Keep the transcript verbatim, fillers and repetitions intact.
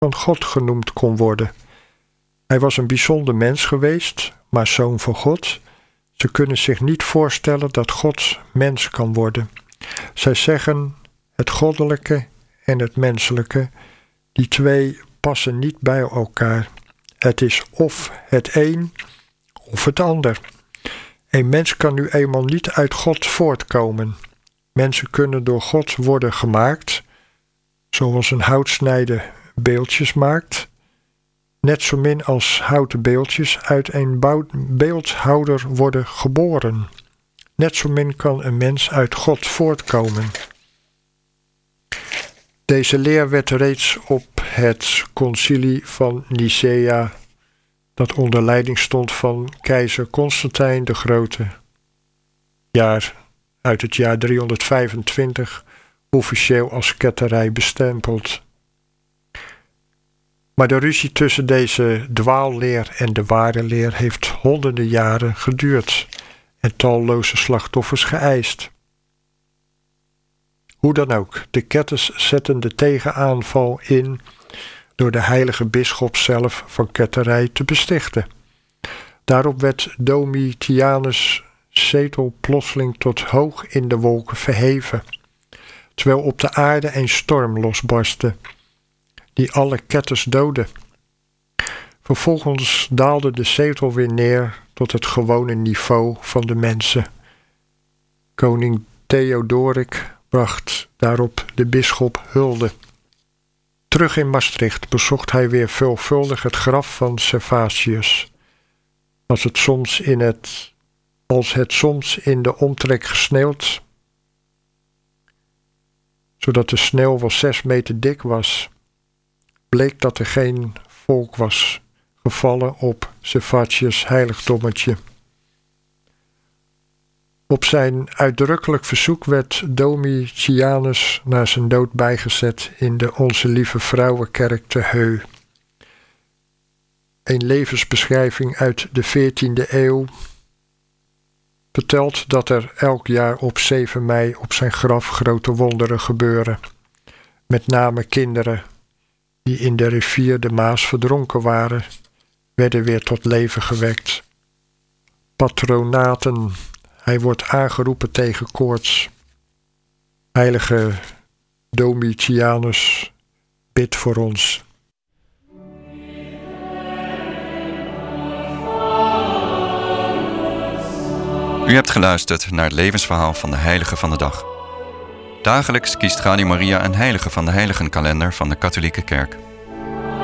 van God genoemd kon worden. Hij was een bijzonder mens geweest, maar zoon van God. Ze kunnen zich niet voorstellen dat God mens kan worden. Zij zeggen het goddelijke en het menselijke, die twee passen niet bij elkaar. Het is of het een of het ander. Een mens kan nu eenmaal niet uit God voortkomen. Mensen kunnen door God worden gemaakt, zoals een houtsnijder beeldjes maakt, net zo min als houten beeldjes uit een beeldhouwer worden geboren. Net zo min kan een mens uit God voortkomen. Deze leer werd reeds op het concilie van Nicea, dat onder leiding stond van keizer Constantijn de Grote, jaar, uit het jaar driehonderdvijfentwintig, officieel als ketterij bestempeld. Maar de ruzie tussen deze dwaalleer en de ware leer heeft honderden jaren geduurd en talloze slachtoffers geëist. Hoe dan ook, de ketters zetten de tegenaanval in door de heilige bisschop zelf van ketterij te bestichten. Daarop werd Domitianus' zetel plotseling tot hoog in de wolken verheven, terwijl op de aarde een storm losbarstte, die alle ketters doodde. Vervolgens daalde de zetel weer neer tot het gewone niveau van de mensen. Koning Theodoric bracht daarop de bisschop hulde. Terug in Maastricht bezocht hij weer veelvuldig het graf van Servatius. Als het soms in het, als het soms in de omtrek gesneeuwd, zodat de sneeuw wel zes meter dik was, bleek dat er geen volk was gevallen op Servatius' heiligdommetje. Op zijn uitdrukkelijk verzoek werd Domitianus na zijn dood bijgezet in de Onze Lieve Vrouwenkerk te Heu. Een levensbeschrijving uit de veertiende eeuw vertelt dat er elk jaar op zeven mei op zijn graf grote wonderen gebeuren. Met name kinderen die in de rivier de Maas verdronken waren, werden weer tot leven gewekt. Patronaten. Hij wordt aangeroepen tegen koorts. Heilige Domitianus, bid voor ons. U hebt geluisterd naar het levensverhaal van de heilige van de dag. Dagelijks kiest Radio Maria een heilige van de heiligenkalender van de Katholieke Kerk.